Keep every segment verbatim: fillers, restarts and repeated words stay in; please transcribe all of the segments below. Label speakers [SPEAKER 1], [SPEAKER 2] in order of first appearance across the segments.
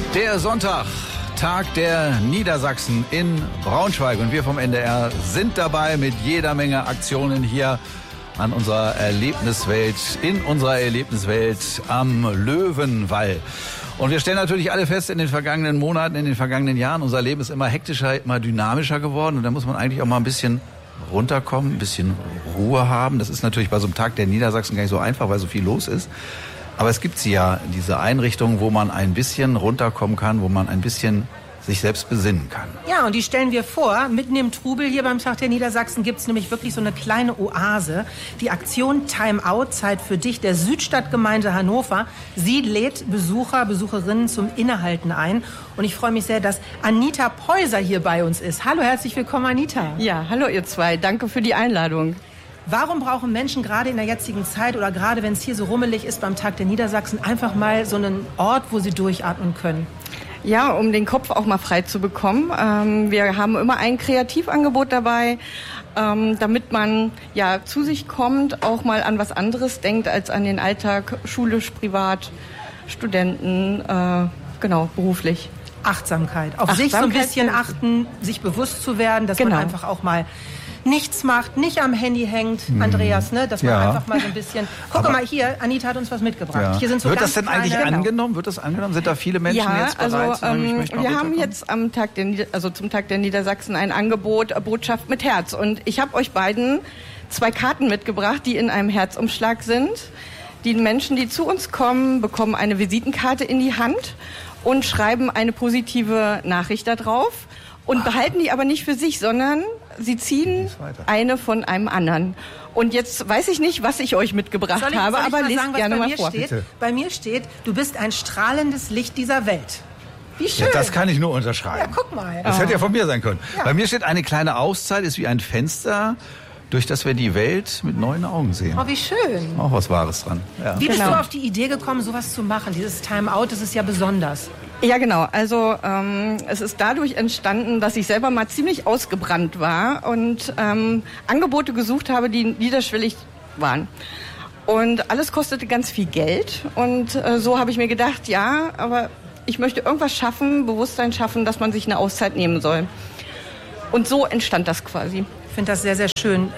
[SPEAKER 1] Der Sonntag, Tag der Niedersachsen in Braunschweig. Und wir vom N D R sind dabei mit jeder Menge Aktionen hier an unserer Erlebniswelt, in unserer Erlebniswelt am Löwenwall. Und wir stellen natürlich alle fest, in den vergangenen Monaten, in den vergangenen Jahren, unser Leben ist immer hektischer, immer dynamischer geworden. Und da muss man eigentlich auch mal ein bisschen runterkommen, ein bisschen Ruhe haben. Das ist natürlich bei so einem Tag der Niedersachsen gar nicht so einfach, weil so viel los ist. Aber es gibt sie ja, diese Einrichtungen, wo man ein bisschen runterkommen kann, wo man ein bisschen sich selbst besinnen kann.
[SPEAKER 2] Ja, und die stellen wir vor. Mitten im Trubel hier beim Tag der Niedersachsen gibt es nämlich wirklich so eine kleine Oase. Die Aktion Time Out, Zeit für dich, der Südstadtgemeinde Hannover. Sie lädt Besucher, Besucherinnen zum Innehalten ein. Und ich freue mich sehr, dass Anita Peuser hier bei uns ist. Hallo, herzlich willkommen, Anita.
[SPEAKER 3] Ja, hallo ihr zwei. Danke für die Einladung.
[SPEAKER 2] Warum brauchen Menschen gerade in der jetzigen Zeit oder gerade wenn es hier so rummelig ist beim Tag der Niedersachsen einfach mal so einen Ort, wo sie durchatmen können?
[SPEAKER 3] Ja, um den Kopf auch mal frei zu bekommen. Ähm, wir haben immer ein Kreativangebot dabei, ähm, damit man ja zu sich kommt, auch mal an was anderes denkt als an den Alltag, schulisch, privat, Studenten, äh, genau, beruflich.
[SPEAKER 2] Achtsamkeit. Auf
[SPEAKER 3] Achtsamkeit,
[SPEAKER 2] sich so ein bisschen achten, sich bewusst zu werden, dass
[SPEAKER 3] genau.
[SPEAKER 2] man einfach auch mal nichts macht, nicht am Handy hängt, Andreas, ne, dass man
[SPEAKER 1] Ja.
[SPEAKER 2] einfach mal so ein bisschen... Guck
[SPEAKER 1] Aber
[SPEAKER 2] mal hier, Anita hat uns was mitgebracht.
[SPEAKER 1] Ja.
[SPEAKER 2] Hier sind so
[SPEAKER 1] Wird
[SPEAKER 2] ganz
[SPEAKER 1] das denn eigentlich
[SPEAKER 2] kleine,
[SPEAKER 1] angenommen? Wird das angenommen? Sind da viele Menschen
[SPEAKER 3] Ja,
[SPEAKER 1] jetzt bereit?
[SPEAKER 3] also
[SPEAKER 1] zu sagen, ich
[SPEAKER 3] ähm,
[SPEAKER 1] möchte mal
[SPEAKER 3] wir haben
[SPEAKER 1] runterkommen?
[SPEAKER 3] jetzt am Tag der Nieder- also zum Tag der Niedersachsen ein Angebot äh, Botschaft mit Herz und ich habe euch beiden zwei Karten mitgebracht, die in einem Herzumschlag sind. Die Menschen, die zu uns kommen, bekommen eine Visitenkarte in die Hand und schreiben eine positive Nachricht da drauf und behalten die aber nicht für sich, sondern sie ziehen eine von einem anderen. Und jetzt weiß ich nicht, was ich euch mitgebracht
[SPEAKER 2] Soll ich,
[SPEAKER 3] habe,
[SPEAKER 2] soll ich
[SPEAKER 3] aber
[SPEAKER 2] mal
[SPEAKER 3] lest
[SPEAKER 2] sagen, was
[SPEAKER 3] gerne
[SPEAKER 2] bei
[SPEAKER 3] mal
[SPEAKER 2] mir
[SPEAKER 3] vor.
[SPEAKER 2] steht?
[SPEAKER 1] Bitte.
[SPEAKER 2] Bei mir steht, du bist ein strahlendes Licht dieser Welt. Wie schön.
[SPEAKER 1] Ja, das kann ich nur unterschreiben.
[SPEAKER 2] Ja, guck mal.
[SPEAKER 1] Das hätte ja von mir sein können.
[SPEAKER 2] Ja.
[SPEAKER 1] Bei mir steht, eine kleine Auszeit ist wie ein Fenster, durch das wir die Welt mit neuen Augen sehen.
[SPEAKER 2] Oh, wie schön.
[SPEAKER 1] Auch was Wahres dran. Ja.
[SPEAKER 2] Wie bist
[SPEAKER 3] Genau.
[SPEAKER 2] du auf die Idee gekommen, sowas zu machen? Dieses Time Out, das ist ja besonders.
[SPEAKER 3] Ja, genau. Also ähm, es ist dadurch entstanden, dass ich selber mal ziemlich ausgebrannt war und ähm, Angebote gesucht habe, die niederschwellig waren. Und alles kostete ganz viel Geld. Und äh, so habe ich mir gedacht, ja, aber ich möchte irgendwas schaffen, Bewusstsein schaffen, dass man sich eine Auszeit nehmen soll. Und so entstand das quasi.
[SPEAKER 2] Ich finde das sehr, sehr schön.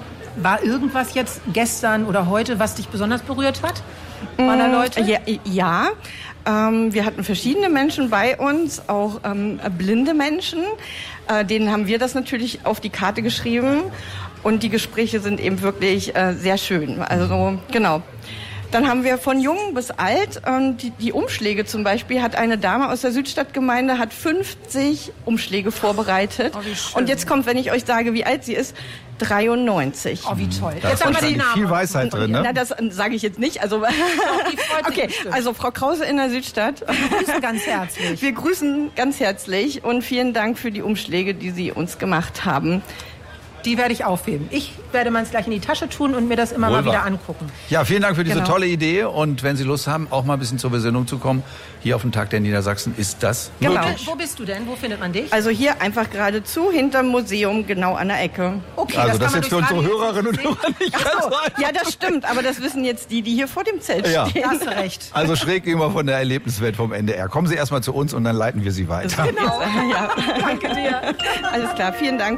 [SPEAKER 2] War irgendwas jetzt gestern oder heute, was dich besonders berührt hat? Waren da Leute?
[SPEAKER 3] Ja, ja. Ähm, wir hatten verschiedene Menschen bei uns, auch ähm, blinde Menschen. Äh, denen haben wir das natürlich auf die Karte geschrieben. Und die Gespräche sind eben wirklich äh, sehr schön. Also, genau. Dann haben wir von jung bis alt, ähm, die, die Umschläge zum Beispiel, hat eine Dame aus der Südstadtgemeinde, hat fünfzig Umschläge vorbereitet.
[SPEAKER 2] Oh, wie schön.
[SPEAKER 3] Und jetzt kommt, wenn ich euch sage, wie alt sie ist, dreiundneunzig.
[SPEAKER 2] Oh, wie toll.
[SPEAKER 1] Da
[SPEAKER 2] Jetzt
[SPEAKER 1] ist
[SPEAKER 2] haben wir die
[SPEAKER 1] wahrscheinlich
[SPEAKER 2] Namen.
[SPEAKER 1] viel Weisheit drin,
[SPEAKER 3] Na,
[SPEAKER 1] ne?
[SPEAKER 3] das äh, sage ich jetzt nicht. Also,
[SPEAKER 2] die freut sich
[SPEAKER 3] okay,
[SPEAKER 2] bestimmt.
[SPEAKER 3] also Frau Krause in der Südstadt.
[SPEAKER 2] Grüße ganz herzlich.
[SPEAKER 3] Wir grüßen ganz herzlich und vielen Dank für die Umschläge, die Sie uns gemacht haben.
[SPEAKER 2] Die werde ich aufheben. Ich werde meins gleich in die Tasche tun und mir das immer
[SPEAKER 1] Wohl
[SPEAKER 2] mal wieder
[SPEAKER 1] wahr.
[SPEAKER 2] angucken.
[SPEAKER 1] Ja, vielen Dank für diese
[SPEAKER 3] Genau.
[SPEAKER 1] tolle Idee. Und wenn Sie Lust haben, auch mal ein bisschen zur Besinnung zu kommen, hier auf dem Tag der Niedersachsen ist das
[SPEAKER 3] Genau.
[SPEAKER 1] möglich.
[SPEAKER 2] Wo bist du denn? Wo findet man dich?
[SPEAKER 3] Also hier einfach geradezu hinterm Museum, genau an der Ecke.
[SPEAKER 2] Okay,
[SPEAKER 1] Also das,
[SPEAKER 2] kann man
[SPEAKER 1] jetzt für
[SPEAKER 2] durchs
[SPEAKER 1] unsere
[SPEAKER 2] Radio
[SPEAKER 1] Hörerinnen und
[SPEAKER 2] sehen.
[SPEAKER 1] Hörer nicht ganz so einfach.
[SPEAKER 3] Ja, das stimmt, aber das wissen jetzt die, die hier vor dem Zelt
[SPEAKER 1] Ja.
[SPEAKER 3] stehen.
[SPEAKER 2] Da hast du recht.
[SPEAKER 1] Also schräg gegenüber von der Erlebniswelt vom N D R. Kommen Sie erstmal zu uns und dann leiten wir Sie weiter.
[SPEAKER 3] Genau. Ja.
[SPEAKER 2] Danke dir.
[SPEAKER 3] Alles klar, vielen Dank.